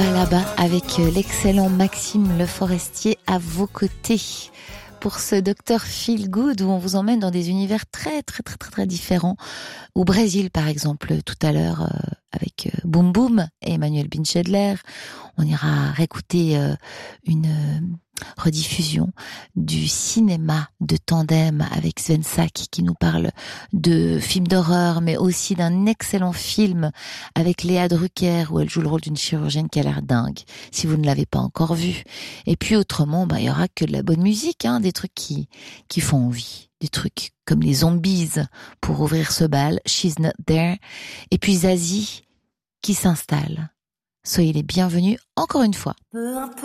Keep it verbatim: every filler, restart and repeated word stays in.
là-bas, là-bas, avec l'excellent Maxime Le Forestier à vos côtés pour ce Docteur Feel Good où on vous emmène dans des univers très très très très très différents. Au Brésil, par exemple, tout à l'heure, euh, avec euh, Boom Boom et Emmanuel Binchedler, on ira réécouter euh, une euh, rediffusion du cinéma de Tandem avec Sven Sack qui nous parle de films d'horreur, mais aussi d'un excellent film avec Léa Drucker où elle joue le rôle d'une chirurgienne qui a l'air dingue, si vous ne l'avez pas encore vu. Et puis autrement, bah, il y aura que de la bonne musique, hein, des trucs qui, qui font envie. Des trucs comme les Zombies pour ouvrir ce bal, She's Not There. Et puis Zazie qui s'installe. Soyez les bienvenus encore une fois.